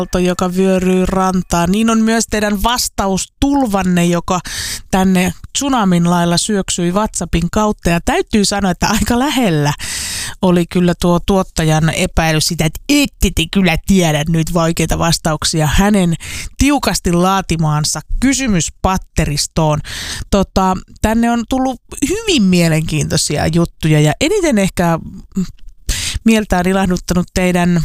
joka vyöryy rantaan. Niin on myös teidän vastaustulvanne, joka tänne tsunamin lailla syöksyi WhatsAppin kautta. Ja täytyy sanoa, että aika lähellä oli kyllä tuo tuottajan epäily sitä, että ette te kyllä tiedä nyt vaikeita vastauksia hänen tiukasti laatimaansa kysymyspatteristoon. Tänne on tullut hyvin mielenkiintoisia juttuja ja eniten ehkä mieltään ilahduttanut teidän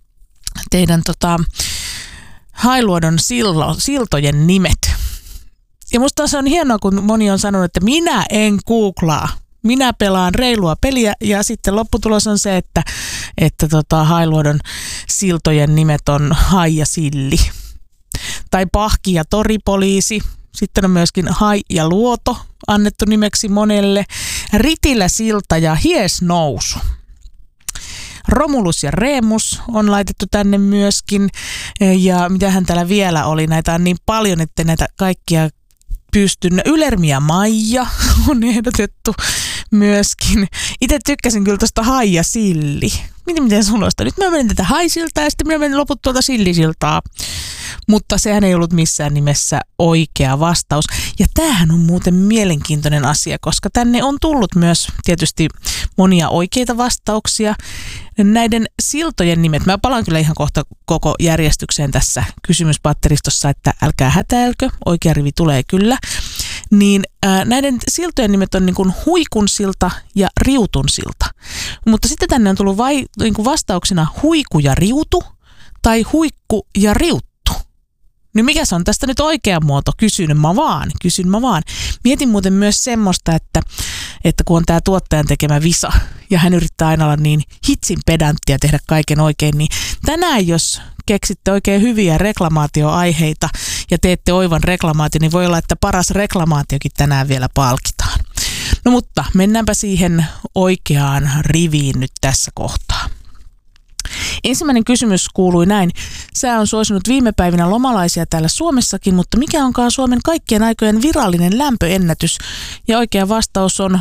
Hailuodon siltojen nimet. Ja musta se on hienoa, kun moni on sanonut, että minä en googlaa. Minä pelaan reilua peliä ja sitten lopputulos on se, että Hailuodon siltojen nimet on Hai ja Silli. Tai Pahki ja Toripoliisi. Sitten on myöskin Hai ja Luoto annettu nimeksi monelle. Ritilä silta ja Hiesnousu. Romulus ja Reemus on laitettu tänne myöskin. Ja mitähän täällä vielä oli? Näitä on niin paljon, että näitä kaikkia pystyn. Ylermi ja Maija on ehdotettu myöskin. Itse tykkäsin kyllä tuosta Hai ja Silli. Miten sulosta? Nyt mä menen tätä Haisiltaa ja sitten mä menen loput tuolta Sillisiltaa. Mutta sehän ei ollut missään nimessä oikea vastaus. Ja tämähän on muuten mielenkiintoinen asia, koska tänne on tullut myös tietysti monia oikeita vastauksia. Näiden siltojen nimet, mä palaan kyllä ihan kohta koko järjestykseen tässä kysymyspatteristossa, että älkää hätäilkö, oikea rivi tulee kyllä. Niin näiden siltojen nimet on niin kuin Huikun silta ja Riutun silta. Mutta sitten tänne on tullut niin kuin vastauksena Huiku ja Riutu tai Huikku ja Riuttu. Niin mikä se on tästä nyt oikea muoto? Kysyn mä vaan. Mietin muuten myös semmoista, että kun on tämä tuottajan tekemä visa ja hän yrittää aina olla niin hitsin pedanttia tehdä kaiken oikein, niin tänään jos keksitte oikein hyviä reklamaatioaiheita ja teette oivan reklamaation, niin voi olla, että paras reklamaatiokin tänään vielä palkitaan. No mutta mennäänpä siihen oikeaan riviin nyt tässä kohtaa. Ensimmäinen kysymys kuului näin. Sää on suosinut viime päivinä lomalaisia täällä Suomessakin, mutta mikä onkaan Suomen kaikkien aikojen virallinen lämpöennätys? Ja oikea vastaus on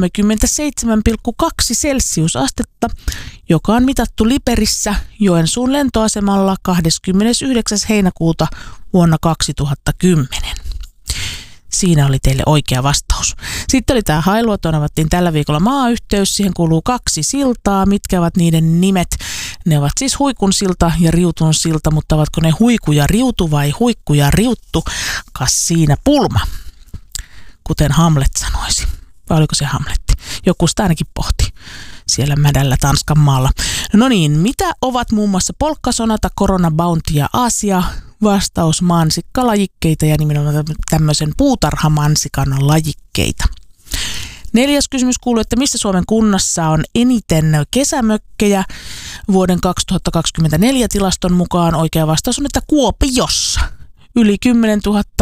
37,2 celsiusastetta, joka on mitattu Liperissä Joensuun lentoasemalla 29. heinäkuuta vuonna 2010. Siinä oli teille oikea vastaus. Sitten oli tämä Hailuotoon avattiin tällä viikolla maayhteys. Siihen kuuluu 2 siltaa. Mitkä ovat niiden nimet? Ne ovat siis Huikun silta ja Riutun silta, mutta ovatko ne Huiku ja Riutu vai Huikku ja Riuttu? Kas siinä pulma, kuten Hamlet sanoisi. Vai oliko se Hamletti? Joku sitä ainakin pohti siellä mädällä Tanskan maalla. No niin, mitä ovat muun muassa polkkasonata, Corona Bounty ja Aasia? Vastaus mansikkalajikkeita ja nimenomaan tämmöisen puutarhamansikan lajikkeita. 4. kysymys kuuluu, että missä Suomen kunnassa on eniten kesämökkejä vuoden 2024 tilaston mukaan? Oikea vastaus on, että Kuopiossa. Yli 10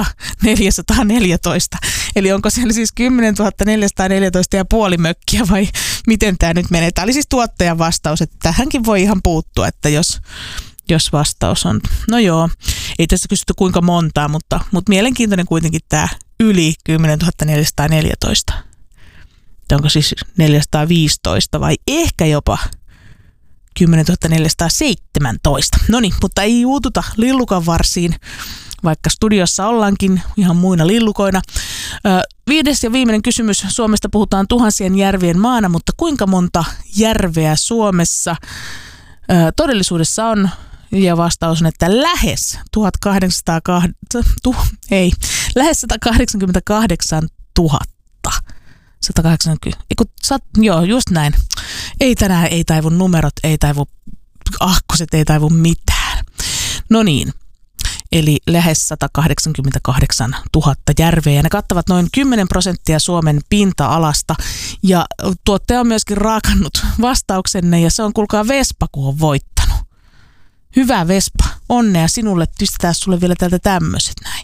414. Eli onko siellä siis 10 414 ja puoli mökkiä vai miten tämä nyt menee? Tämä oli siis tuottajan vastaus, että tähänkin voi ihan puuttua, että jos vastaus on, no joo, ei tässä kysytty kuinka montaa, mutta mielenkiintoinen kuitenkin tämä yli 10 414. Onko siis 415 vai ehkä jopa 10 417. No niin, mutta ei juututa lillukan varsiin, vaikka studiossa ollaankin ihan muina lillukoina. 5. ja viimeinen kysymys. Suomesta puhutaan tuhansien järvien maana, mutta kuinka monta järveä Suomessa todellisuudessa on? Ja vastaus on, että lähes 188 000. 180. Joo, just näin. Ei tänään, ei taivu numerot, ei taivu ahkoset, ei taivu mitään. No niin, eli lähes 188 000 järveä. Ja ne kattavat noin 10% Suomen pinta-alasta. Ja tuottaja on myöskin raakannut vastauksenne ja se on, kuulkaa, Vespa, kun on voittanut. Hyvä Vespa, onnea sinulle. Pistetään sulle vielä täältä tämmöiset näin.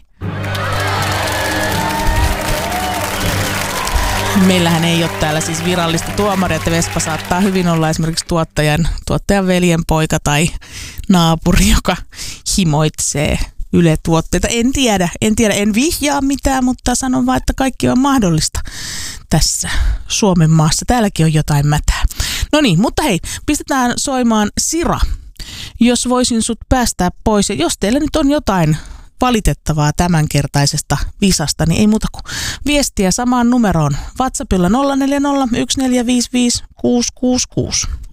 Meillähän ei ole täällä siis virallista tuomaria, että Vespa saattaa hyvin olla esimerkiksi tuottajan veljen poika tai naapuri, joka himoitsee Yle-tuotteita. En tiedä, en vihjaa mitään, mutta sanon vaan, että kaikki on mahdollista tässä Suomen maassa. Täälläkin on jotain mätää. No niin, mutta hei, pistetään soimaan Sira jos voisin sut päästää pois. Ja jos teillä nyt on jotain valitettavaa tämänkertaisesta visasta, niin ei muuta kuin viestiä samaan numeroon. WhatsAppilla 040 1455 666.